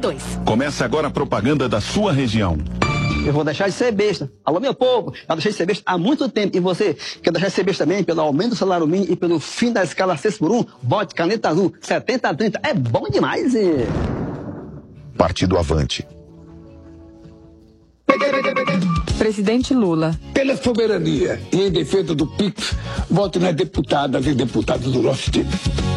2. Começa agora a propaganda da sua região. Eu vou deixar de ser besta. Alô, meu povo, eu deixei de ser besta há muito tempo. E você quer deixar de ser besta também pelo aumento do salário mínimo e pelo fim da escala 6x1? Vote Caneta Azul 70-30. É bom demais. Partido Avante. Presidente Lula. Pela soberania e em defesa do PIX, vote nas deputadas e deputados do nosso time.